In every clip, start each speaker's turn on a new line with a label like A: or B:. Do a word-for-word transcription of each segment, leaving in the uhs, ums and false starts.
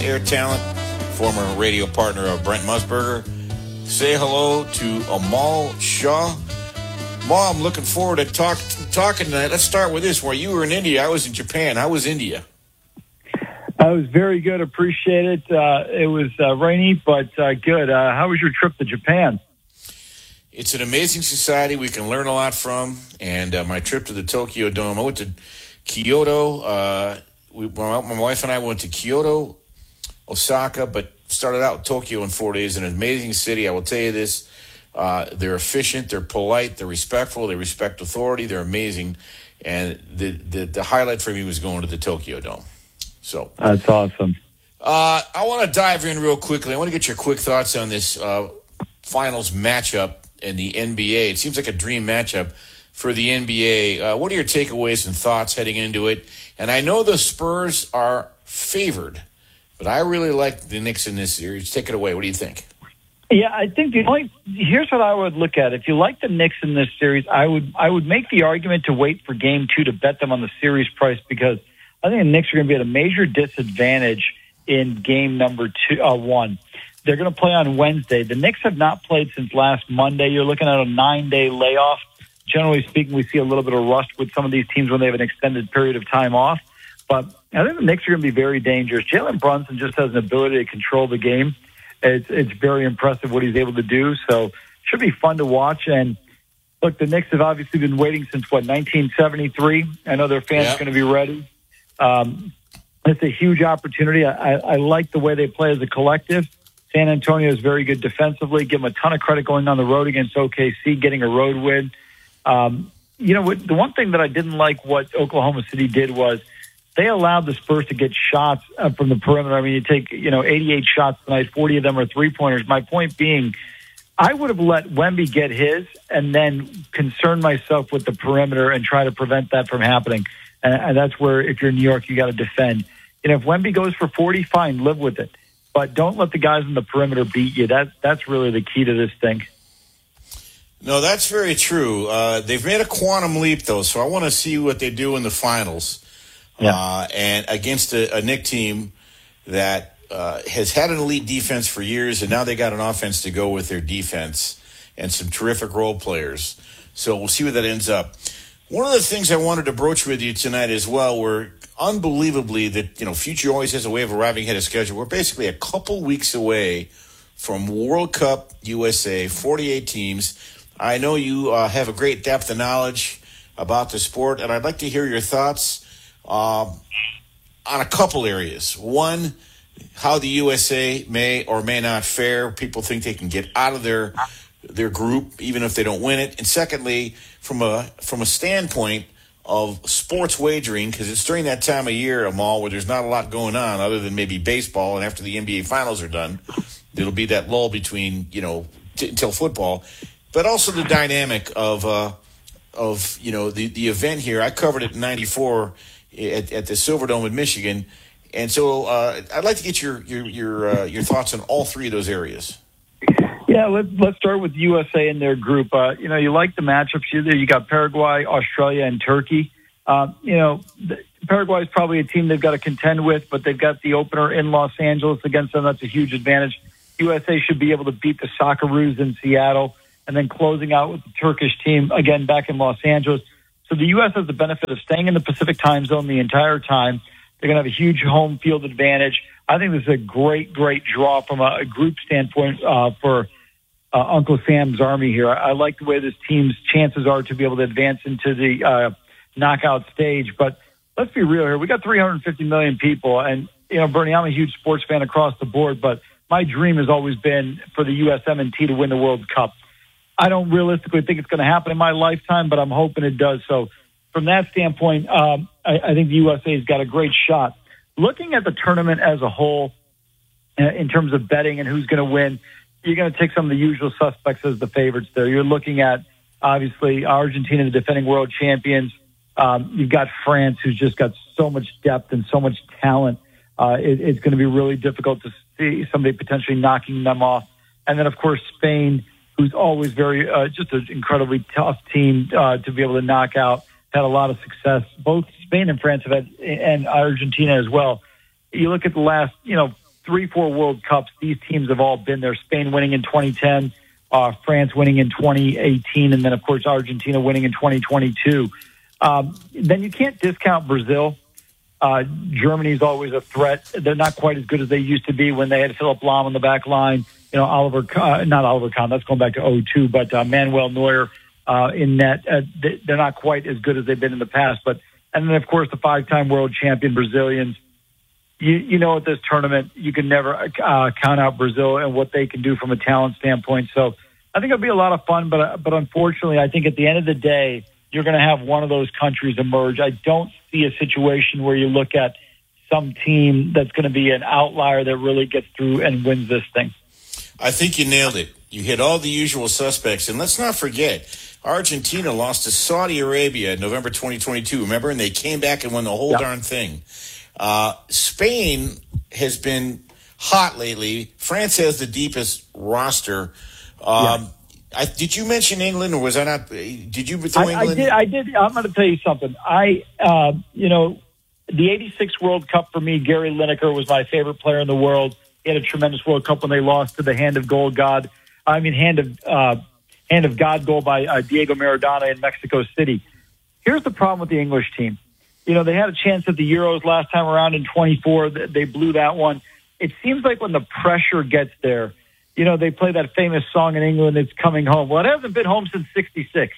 A: Air Talent, former radio partner of Brent Musburger. Say hello to Amal Shah. Amal, I'm looking forward to talk, talking tonight. Let's start with this. While you were in India, I was in Japan. How was India?
B: I was very good. Appreciate it. Uh, it was uh, rainy, but uh, good. Uh, how was your trip to Japan?
A: It's an amazing society we can learn a lot from. And uh, my trip to the Tokyo Dome, I went to Kyoto. Uh, we, my, my wife and I went to Kyoto, Osaka, but started out in Tokyo in four days. An amazing city. I will tell you this. Uh, they're efficient. They're polite. They're respectful. They respect authority. They're amazing. And the, the, the highlight for me was going to the Tokyo Dome. So
B: that's awesome.
A: Uh, I want to dive in real quickly. I want to get your quick thoughts on this uh, finals matchup in the N B A. It seems like a dream matchup for the N B A. Uh, what are your takeaways and thoughts heading into it? And I know the Spurs are favored, but I really like the Knicks in this series. Take it away. What do you think?
B: Yeah, I think the only here's what I would look at. If you like the Knicks in this series, I would I would make the argument to wait for game two to bet them on the series price, because I think the Knicks are going to be at a major disadvantage in game number two, uh, one. They're going to play on Wednesday. The Knicks have not played since last Monday. You're looking at a nine-day layoff. Generally speaking, we see a little bit of rust with some of these teams when they have an extended period of time off. But I think the Knicks are going to be very dangerous. Jalen Brunson just has an ability to control the game. It's, it's very impressive what he's able to do. So it should be fun to watch. And look, the Knicks have obviously been waiting since, what, nineteen seventy-three? I know their fans
A: yeah.
B: are going to be ready. Um, it's a huge opportunity. I, I, I like the way they play as a collective. San Antonio is very good defensively. Give them a ton of credit going on the road against O K C, getting a road win. Um, you know, the one thing that I didn't like what Oklahoma City did was they allowed the Spurs to get shots uh, from the perimeter. I mean, you take, you know, eighty-eight shots tonight, forty of them are three-pointers. My point being, I would have let Wemby get his and then concern myself with the perimeter and try to prevent that from happening. And, and that's where, if you're in New York, you got to defend. You know, if Wemby goes for forty, fine, live with it. But don't let the guys in the perimeter beat you. That, that's really the key to this thing.
A: No, that's very true. Uh, they've made a quantum leap, though, so I want to see what they do in the finals. Yeah. Uh, and against a, a Knick team that uh, has had an elite defense for years, and now they got an offense to go with their defense and some terrific role players. So we'll see where that ends up. One of the things I wanted to broach with you tonight as well were unbelievably that, you know, future always has a way of arriving ahead of schedule. We're basically a couple weeks away from World Cup U S A, forty-eight teams. I know you uh, have a great depth of knowledge about the sport, and I'd like to hear your thoughts uh, on a couple areas. One, how the U S A may or may not fare. People think they can get out of their their group even if they don't win it. And secondly, from a from a standpoint of sports wagering, because it's during that time of year, Amal, where there's not a lot going on other than maybe baseball, and after the N B A finals are done, there'll be that lull between, you know, t- until football. But also the dynamic of, uh, of you know, the, the event here. I covered it in ninety-four at, at the Silverdome in Michigan. And so uh, I'd like to get your your your, uh, your thoughts on all three of those areas.
B: Yeah, let's, let's start with U S A and their group. Uh, you know, you like the matchups here. You got Paraguay, Australia, and Turkey. Uh, you know, the, Paraguay is probably a team they've got to contend with, but they've got the opener in Los Angeles against them. That's a huge advantage. U S A should be able to beat the Socceroos in Seattle, and then closing out with the Turkish team, again, back in Los Angeles. So the U S has the benefit of staying in the Pacific time zone the entire time. They're going to have a huge home field advantage. I think this is a great, great draw from a, a group standpoint uh, for uh, Uncle Sam's Army here. I, I like the way this team's chances are to be able to advance into the uh, knockout stage. But let's be real here. We got three hundred fifty million people. And, you know, Bernie, I'm a huge sports fan across the board, but my dream has always been for the U S M N T to win the World Cup. I don't realistically think it's going to happen in my lifetime, but I'm hoping it does. So from that standpoint, um, I, I think the U S A has got a great shot. Looking at the tournament as a whole, uh, in terms of betting and who's going to win, you're going to take some of the usual suspects as the favorites there. You're looking at, obviously, Argentina, the defending world champions. Um, you've got France, who's just got so much depth and so much talent. Uh, it, it's going to be really difficult to see somebody potentially knocking them off. And then, of course, Spain, who's always very, uh, just an incredibly tough team uh, to be able to knock out. Had a lot of success. Both Spain and France have had, and Argentina as well. You look at the last, you know, three, four World Cups, these teams have all been there. Spain winning in twenty ten, uh, France winning in twenty eighteen, and then, of course, Argentina winning in twenty twenty-two. Um, then you can't discount Brazil. Uh, Germany's always a threat. They're not quite as good as they used to be when they had Philip Lahm on the back line. You know, Oliver, uh, not Oliver Kahn, that's going back to oh two, but uh, Manuel Neuer uh, in net. Uh, they're not quite as good as they've been in the past. But and then, of course, the five-time world champion Brazilians. You, you know, at this tournament, you can never uh, count out Brazil and what they can do from a talent standpoint. So I think it'll be a lot of fun. But uh, but unfortunately, I think at the end of the day, you're going to have one of those countries emerge. I don't see a situation where you look at some team that's going to be an outlier that really gets through and wins this thing.
A: I think you nailed it. You hit all the usual suspects. And let's not forget, Argentina lost to Saudi Arabia in November twenty twenty-two, remember? And they came back and won the whole yep. darn thing. Uh, Spain has been hot lately. France has the deepest roster. Um, yeah. I, did you mention England, or was I not? Did you throw
B: I,
A: England?
B: I did. I did. I'm going to tell you something. I, uh, you know, the eighty-six World Cup for me, Gary Lineker was my favorite player in the world. He had a tremendous World Cup when they lost to the hand of goal God. I mean, hand of uh, hand of God goal by uh, Diego Maradona in Mexico City. Here's the problem with the English team. You know, they had a chance at the Euros last time around in twenty-four. They blew that one. It seems like when the pressure gets there, you know, they play that famous song in England, "It's Coming Home." Well, it hasn't been home since sixty-six.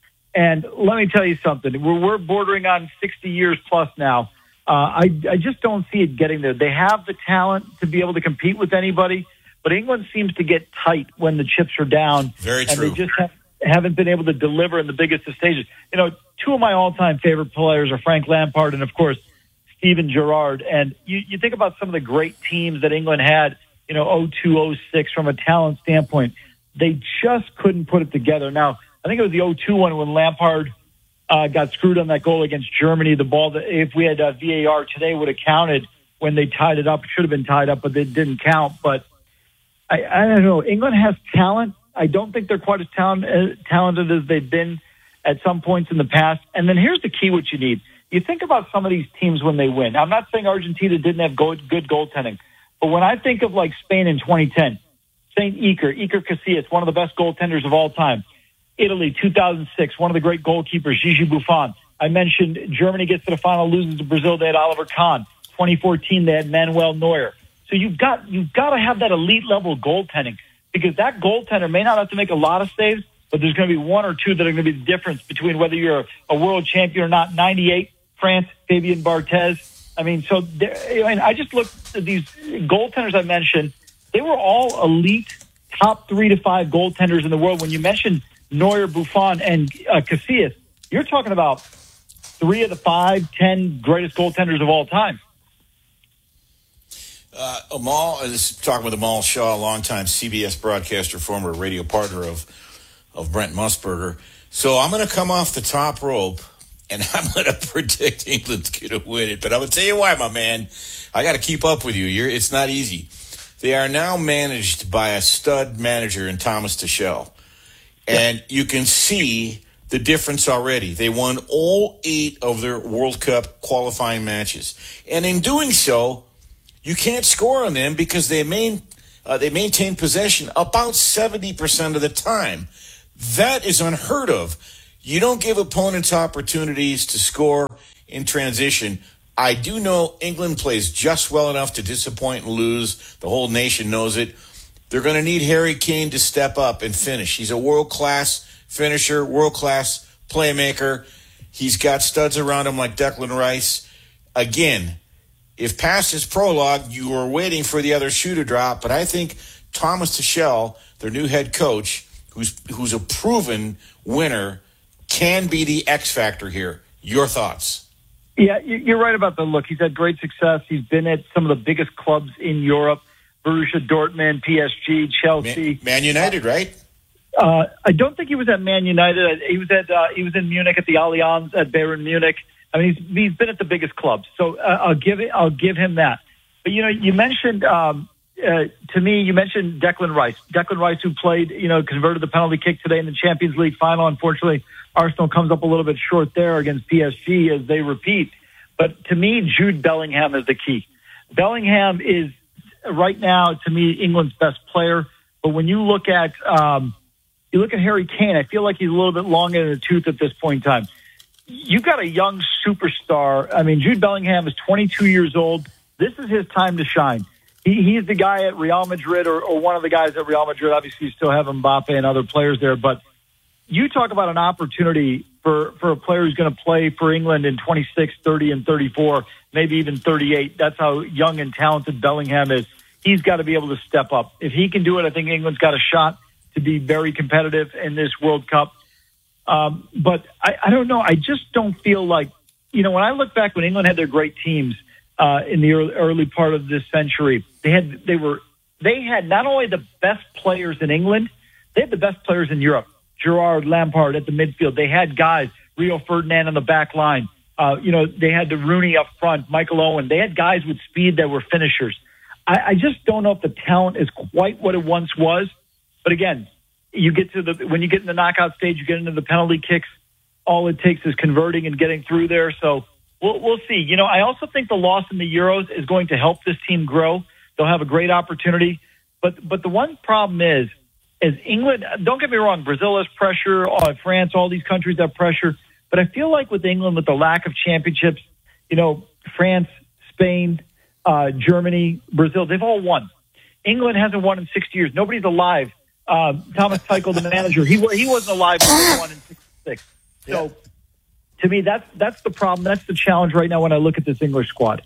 B: And let me tell you something. We're, we're bordering on sixty years plus now. Uh, I, I just don't see it getting there. They have the talent to be able to compete with anybody, but England seems to get tight when the chips are down.
A: Very
B: and
A: true.
B: They just have, haven't been able to deliver in the biggest of stages. You know, two of my all-time favorite players are Frank Lampard and, of course, Steven Gerrard. And you, you think about some of the great teams that England had, you know, oh two, oh six from a talent standpoint. They just couldn't put it together. Now, I think it was the oh two one when Lampard uh, got screwed on that goal against Germany. The ball that, if we had uh, V A R today, would have counted when they tied it up. It should have been tied up, but it didn't count. But I, I don't know. England has talent. I don't think they're quite as talent, uh, talented as they've been at some points in the past. And then here's the key, what you need. You think about some of these teams when they win. I'm not saying Argentina didn't have go- good goaltending, but when I think of like Spain in twenty ten, Saint Iker, Iker Casillas, one of the best goaltenders of all time. Italy, two thousand six, one of the great goalkeepers, Gigi Buffon. I mentioned Germany gets to the final, loses to Brazil. They had Oliver Kahn. twenty fourteen, they had Manuel Neuer. So you've got you've got to have that elite level goaltending, because that goaltender may not have to make a lot of saves, but there's going to be one or two that are going to be the difference between whether you're a, a world champion or not. ninety-eight, France, Fabien Barthez. I mean, so there, and I just looked at these goaltenders I mentioned. They were all elite, top three to five goaltenders in the world. When you mentioned Neuer, Buffon, and uh, Casillas, you're talking about three of the five, ten greatest goaltenders of all time.
A: Uh, Amal, uh, this is talking with Amal Shaw, longtime C B S broadcaster, former radio partner of of Brent Musburger. So I'm going to come off the top rope, and I'm going to predict England's going to win it. But I'm going to tell you why, my man. I got to keep up with you. You're, it's not easy. They are now managed by a stud manager in Thomas Tuchel. And you can see the difference already. They won all eight of their World Cup qualifying matches. And in doing so, you can't score on them because they main, uh, they maintain possession about seventy percent of the time. That is unheard of. You don't give opponents opportunities to score in transition. I do know England plays just well enough to disappoint and lose. The whole nation knows it. They're going to need Harry Kane to step up and finish. He's a world-class finisher, world-class playmaker. He's got studs around him like Declan Rice. Again, if past his prologue, you were waiting for the other shoe to drop, but I think Thomas Tuchel, their new head coach, who's who's a proven winner, can be the X factor here. Your thoughts?
B: Yeah, you're right about the look. He's had great success. He's been at some of the biggest clubs in Europe. Borussia Dortmund, P S G, Chelsea,
A: Man, Man United, right?
B: Uh, I don't think he was at Man United. He was at uh, he was in Munich at the Allianz at Bayern Munich. I mean, he's he's been at the biggest clubs, so uh, I'll give it. I'll give him that. But you know, you mentioned um, uh, to me, you mentioned Declan Rice. Declan Rice, who played, you know, converted the penalty kick today in the Champions League final. Unfortunately, Arsenal comes up a little bit short there against P S G as they repeat. But to me, Jude Bellingham is the key. Bellingham is right now, to me, England's best player. But when you look at um, you look at Harry Kane, I feel like he's a little bit long in the tooth at this point in time. You've got a young superstar. I mean, Jude Bellingham is twenty-two years old. This is his time to shine. He, he's the guy at Real Madrid, or, or one of the guys at Real Madrid. Obviously, you still have Mbappe and other players there. But you talk about an opportunity for, for a player who's going to play for England in twenty-six, thirty, and thirty-four, maybe even thirty-eight. That's how young and talented Bellingham is. He's got to be able to step up. If he can do it, I think England's got a shot to be very competitive in this World Cup. Um, but I, I don't know. I just don't feel like, you know, when I look back when England had their great teams uh, in the early, early part of this century, they had they were they had not only the best players in England, they had the best players in Europe. Gerrard, Lampard at the midfield. They had guys, Rio Ferdinand on the back line. Uh, you know, they had the Rooney up front, Michael Owen. They had guys with speed that were finishers. I, I just don't know if the talent is quite what it once was. But again, you get to the when you get in the knockout stage, you get into the penalty kicks. All it takes is converting and getting through there. So we'll we'll see. You know, I also think the loss in the Euros is going to help this team grow. They'll have a great opportunity. But but the one problem is, is England. Don't get me wrong. Brazil has pressure. Uh, France, all these countries have pressure. But I feel like with England, with the lack of championships, you know, France, Spain, uh, Germany, Brazil, they've all won. England hasn't won in sixty years. Nobody's alive. Uh, Thomas Tuchel, the manager, he he wasn't alive when they won in sixty-six. So, to me, that's that's the problem. That's the challenge right now when I look at this English squad.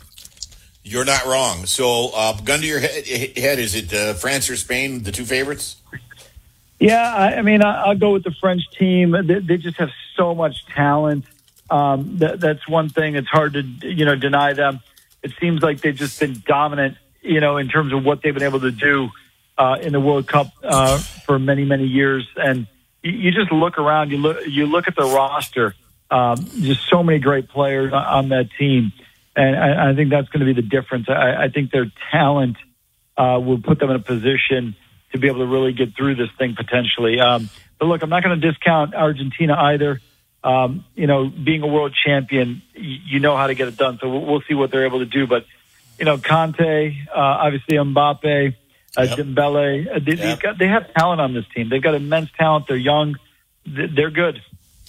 A: You're not wrong. So, uh, gun to your head, head is it uh, France or Spain, the two favorites?
B: Yeah, I, I mean, I, I'll go with the French team. They, they just have so much talent. Um, that, that's one thing. It's hard to you know deny them. It seems like they've just been dominant, you know, in terms of what they've been able to do uh, in the World Cup uh, for many, many years. And you, you just look around, you look, you look at the roster, um, just so many great players on, on that team. And I, I think that's going to be the difference. I, I think their talent uh, will put them in a position to be able to really get through this thing potentially. Um, but look, I'm not going to discount Argentina either. Um, you know, being a world champion, you, you know how to get it done. So we'll, we'll see what they're able to do. But, you know, Conte, uh, obviously Mbappe, uh, yep. Dembele, uh, they, yep. they've got, they have talent on this team. They've got immense talent. They're young. They're good.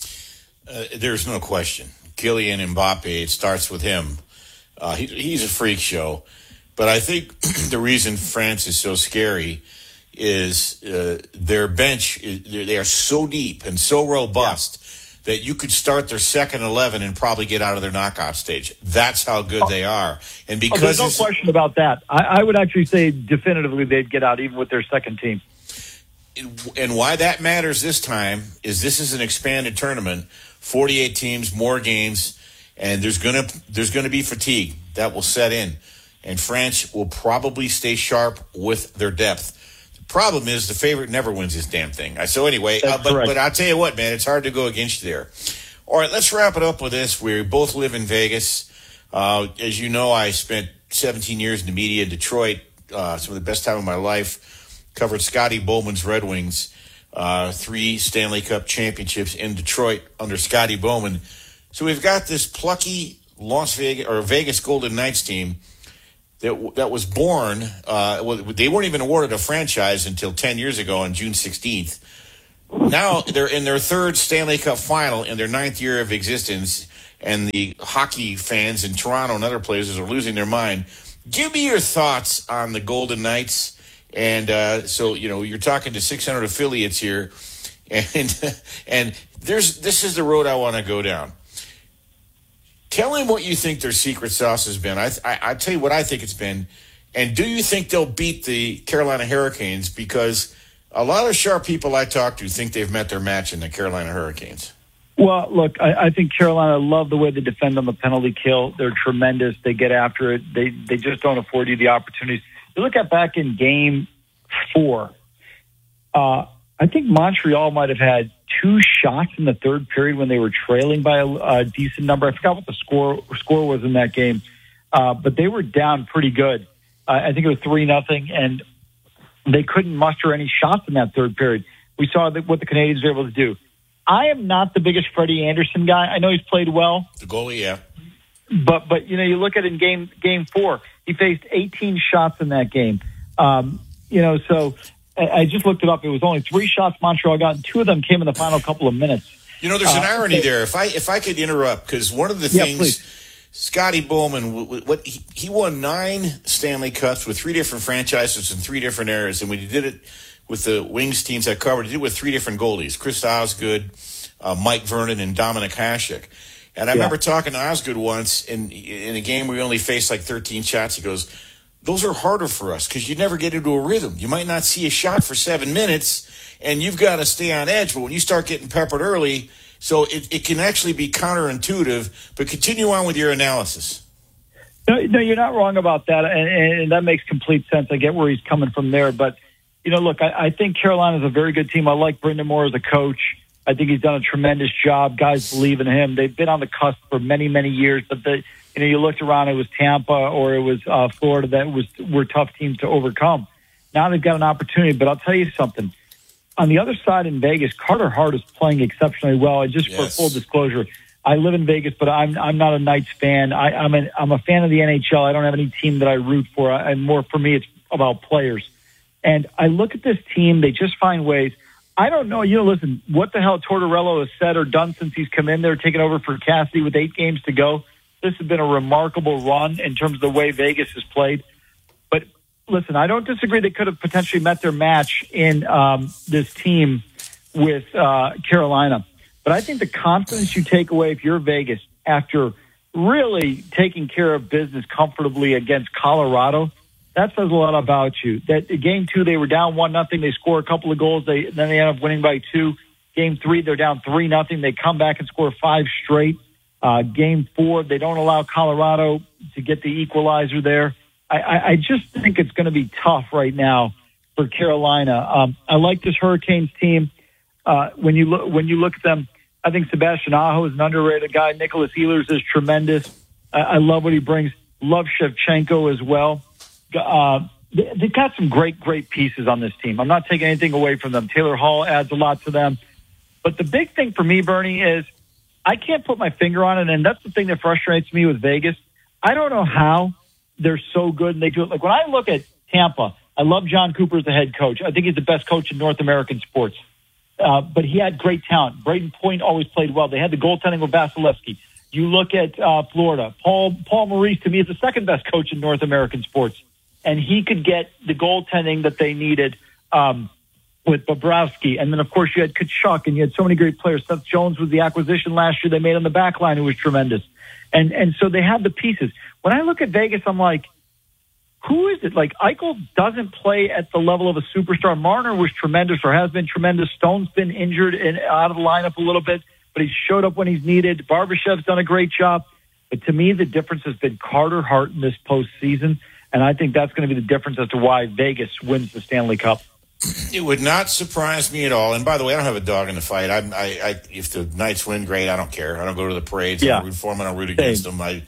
A: Uh, there's no question. Kylian Mbappe, it starts with him. Uh, he, he's a freak show. But I think the reason France is so scary is uh, their bench, is, they are so deep and so robust yeah. that you could start their second eleven and probably get out of their knockout stage. That's how good oh. they are. And because
B: oh, there's no question about that. I, I would actually say definitively they'd get out even with their second team.
A: And why that matters this time is this is an expanded tournament, forty-eight teams, more games, and there's gonna there's gonna be fatigue that will set in, and France will probably stay sharp with their depth. The problem is the favorite never wins this damn thing. So anyway, uh, but but I'll tell you what, man, it's hard to go against you there. All right, let's wrap it up with this. We both live in Vegas. Uh, as you know, I spent seventeen years in the media in Detroit. Uh, some of the best time of my life. Covered Scotty Bowman's Red Wings, uh, three Stanley Cup championships in Detroit under Scotty Bowman. So we've got this plucky Las Vegas or Vegas Golden Knights team that that was born. Uh, well, they weren't even awarded a franchise until ten years ago on June sixteenth. Now they're in their third Stanley Cup final in their ninth year of existence, and the hockey fans in Toronto and other places are losing their mind. Give me your thoughts on the Golden Knights. And uh, so, you know, you're talking to six hundred affiliates here, and and there's this is the road I want to go down. Tell him what you think their secret sauce has been. I, I I'll tell you what I think it's been, and do you think they'll beat the Carolina Hurricanes? Because a lot of sharp people I talk to think they've met their match in the Carolina Hurricanes.
B: Well, look, I, I think Carolina love the way they defend on the penalty kill. They're tremendous. They get after it. They they just don't afford you the opportunities. You look at back in game four, uh, I think Montreal might have had two shots in the third period when they were trailing by a, a decent number. I forgot what the score score was in that game, uh, but they were down pretty good. Uh, I think it was three nothing, and they couldn't muster any shots in that third period. We saw that what the Canadians were able to do. I am not the biggest Freddie Anderson guy. I know he's played well.
A: The goalie, yeah.
B: But, but you know, you look at it in game game four, He faced eighteen shots in that game. Um, you know, so I, I just looked it up. It was only three shots Montreal got, and two of them came in the final couple of minutes.
A: You know, there's an
B: uh,
A: irony there. If I if I could interrupt, because one of the
B: yeah,
A: things,
B: please.
A: Scotty Bowman, what he, he won nine Stanley Cups with three different franchises in three different eras, and when he did it with the Wings teams I covered, he did it with three different goalies: Chris Osgood, uh, Mike Vernon, and Dominic Hasek. And I yeah. remember talking to Osgood once in in a game where we only faced like thirteen shots. He goes, "Those are harder for us because you never get into a rhythm. You might not see a shot for seven minutes, and you've got to stay on edge. But when you start getting peppered early, so it, it can actually be counterintuitive." But continue on with your analysis.
B: No, no, you're not wrong about that, and, and that makes complete sense. I get where he's coming from there. But, you know, look, I, I think Carolina's a very good team. I like Brendan Moore as a coach. I think he's done a tremendous job. Guys believe in him. They've been on the cusp for many, many years. But, the, you know, you looked around, it was Tampa or it was uh, Florida that was were tough teams to overcome. Now they've got an opportunity. But I'll tell you something. On the other side in Vegas, Carter Hart is playing exceptionally well. And just yes. for full disclosure, I live in Vegas, but I'm I'm not a Knights fan. I, I'm an, I'm a fan of the N H L. I don't have any team that I root for. And more for me, it's about players. And I look at this team; they just find ways. I don't know. You know, listen, what the hell Tortorella has said or done since he's come in there, taking over for Cassidy with eight games to go. This has been a remarkable run in terms of the way Vegas has played. But listen, I don't disagree. They could have potentially met their match in um, this team with uh, Carolina. But I think the confidence you take away if you're Vegas after really taking care of business comfortably against Colorado, that says a lot about you. That game two, they were down one nothing. They score a couple of goals. They then they end up winning by two. Game three, they're down three nothing. They come back and score five straight. Uh, game four, they don't allow Colorado to get the equalizer there. I, I, I just think it's going to be tough right now for Carolina. Um, I like this Hurricanes team. Uh, when you look when you look at them, I think Sebastian Aho is an underrated guy. Nicholas Ehlers is tremendous. I, I love what he brings. Love Shevchenko as well. Uh, they, they've got some great, great pieces on this team. I'm not taking anything away from them. Taylor Hall adds a lot to them. But the big thing for me, Bernie, is I can't put my finger on it, and that's the thing that frustrates me with Vegas. I don't know how they're so good and they do it. Like when I look at Tampa, I love John Cooper as the head coach. I think he's the best coach in North American sports. Uh, but he had great talent. Braden Point always played well. They had the goaltending with Vasilevsky. You look at uh, Florida. Paul Paul Maurice, to me, is the second best coach in North American sports. And he could get the goaltending that they needed um, with Bobrovsky. And then, of course, you had Kachuk, and you had so many great players. Seth Jones was the acquisition last year they made on the back line, who was tremendous. And and so they had the pieces. When I look at Vegas, I'm like, who is it? Like, Eichel doesn't play at the level of a superstar. Marner was tremendous or has been tremendous. Stone's been injured and out of the lineup a little bit, but he's showed up when he's needed. Barbashev's done a great job. But to me, the difference has been Carter Hart in this postseason, and I think that's going to be the difference as to why Vegas wins the Stanley Cup.
A: It would not surprise me at all. And by the way, I don't have a dog in the fight. I, I, I if the Knights win, great. I don't care. I don't go to the parades. Yeah. I don't root for them. I don't root against Same. them. I,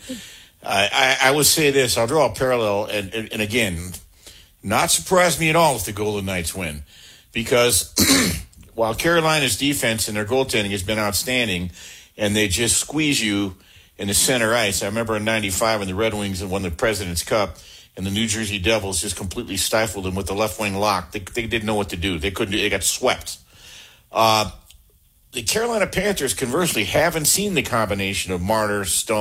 A: I, I would say this. I'll draw a parallel, and, and, and again, not surprise me at all if the Golden Knights win, because while Carolina's defense and their goaltending has been outstanding, and they just squeeze you in the center ice. I remember in ninety-five when the Red Wings won the President's Cup, and the New Jersey Devils just completely stifled them with the left wing lock. They, they didn't know what to do. They couldn't. They got swept. Uh, the Carolina Panthers, conversely, haven't seen the combination of Marner, Stone,